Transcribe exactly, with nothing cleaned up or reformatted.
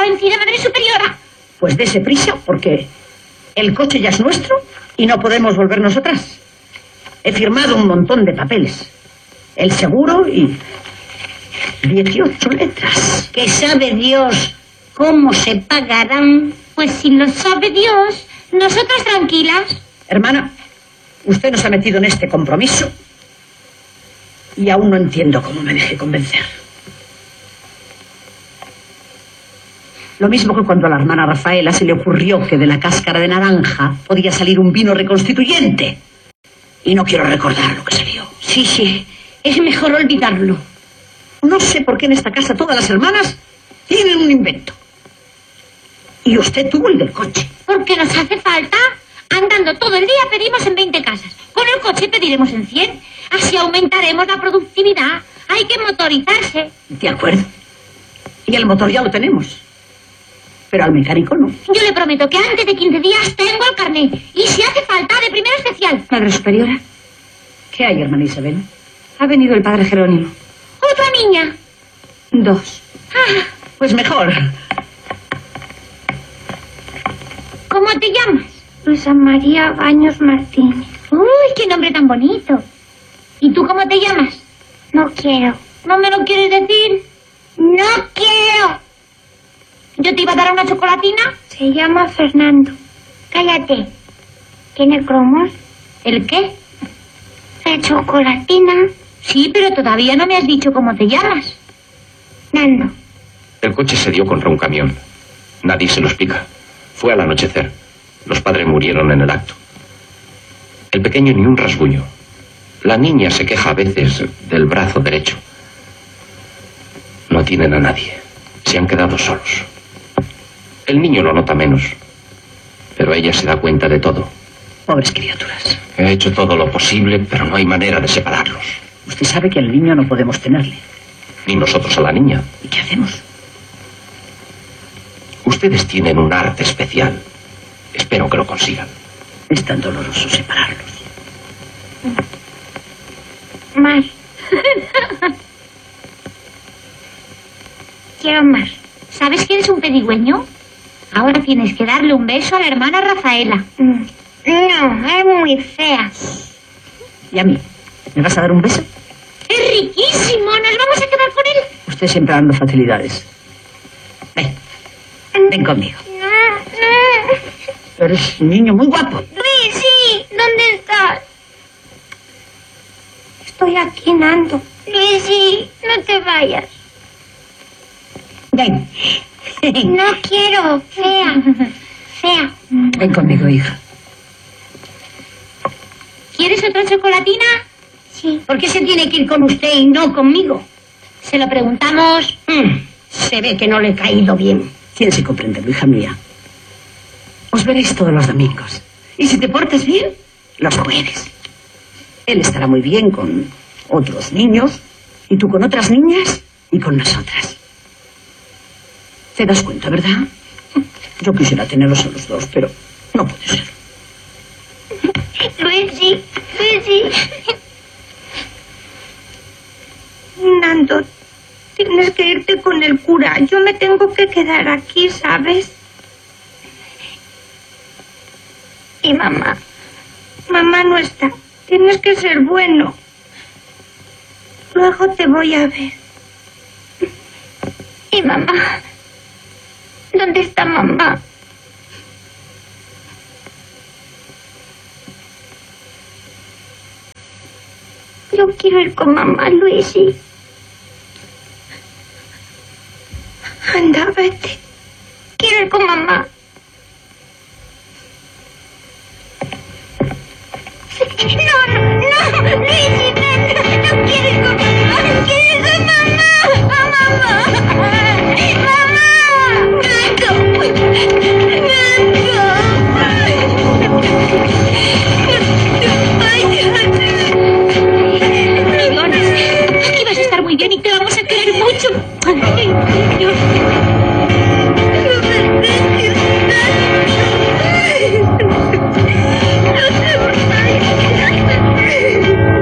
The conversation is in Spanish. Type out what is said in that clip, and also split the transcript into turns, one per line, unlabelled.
vencida, madre superiora.
Pues dése prisa, porque el coche ya es nuestro y no podemos volvernos atrás. He firmado un montón de papeles. El seguro y dieciocho letras.
¿Qué sabe Dios cómo se pagarán? Pues si lo sabe Dios, nosotras tranquilas.
Hermana, usted nos ha metido en este compromiso y aún no entiendo cómo me dejé convencer. Lo mismo que cuando a la hermana Rafaela se le ocurrió que de la cáscara de naranja podía salir un vino reconstituyente. Y no quiero recordar lo que salió.
Sí, sí, es mejor olvidarlo.
No sé por qué en esta casa todas las hermanas tienen un invento. Y usted tuvo el del coche.
Porque nos hace falta. Andando todo el día pedimos en veinte casas. Con el coche pediremos en cien. Así aumentaremos la productividad. Hay que motorizarse.
De acuerdo. Y el motor ya lo tenemos. Pero al mecánico no.
Yo le prometo que antes de quince días tengo el carnet. Y si hace falta, de primero especial.
Madre superiora.
¿Qué hay, hermana Isabel?
Ha venido el padre Jerónimo.
¿Otra niña?
Dos.
Ah,
Pues mejor.
¿cómo te llamas?
Luisa María Baños Martínez.
Uy, qué nombre tan bonito. ¿Y tú cómo te llamas?
No quiero.
¿No me lo quieres decir?
¡No quiero!
¿Yo te iba a dar una chocolatina?
Se llama Fernando. Cállate. ¿Tiene cromos?
¿El qué?
La chocolatina.
Sí, pero todavía no me has dicho cómo te llamas.
Nando.
El coche se dio contra un camión. Nadie se lo explica. Fue al anochecer. Los padres murieron en el acto. El pequeño ni un rasguño. La niña se queja a veces del brazo derecho. No tienen a nadie. Se han quedado solos. El niño lo nota menos. Pero ella se da cuenta de todo.
Pobres criaturas.
He hecho todo lo posible, pero no hay manera de separarlos.
Usted sabe que al niño no podemos tenerle.
Ni nosotros a la niña.
¿Y qué hacemos?
Ustedes tienen un arte especial. Espero que lo consigan.
Es tan doloroso separarlos.
Más. Quiero más.
¿Sabes que eres un pedigüeño? Ahora tienes que darle un beso a la hermana Rafaela.
Mm. No, es muy fea.
¿Y a mí? ¿Me vas a dar un beso?
¡Es riquísimo! ¿Nos vamos a quedar con él?
Usted siempre dando facilidades. Ven. Ven conmigo. Eres un niño muy guapo.
Luisi, ¿dónde estás? Estoy aquí, Nando. Luisi, no te vayas.
Ven.
No quiero, fea. Fea.
Ven conmigo, hija.
¿Quieres otra chocolatina?
Sí.
¿Por qué se tiene que ir con usted y no conmigo? Se lo preguntamos.
Mm, se ve que no le he caído bien. Tienes que comprenderlo, hija mía. Os veréis todos los domingos. Y si te portas bien, los jueves. Él estará muy bien con otros niños, y tú con otras niñas y con nosotras. ¿Te das cuenta, verdad? Yo quisiera tenerlos a los dos, pero no puede ser.
Luisi, Luisi. Nando, tienes que irte con el cura. Yo me tengo que quedar aquí, ¿sabes? Y mamá. Mamá no está. Tienes que ser bueno. Luego te voy a ver. Y mamá. ¿Dónde está mamá? Yo quiero ir con mamá, Luisi. Anda, vete. Quiero ir con mamá.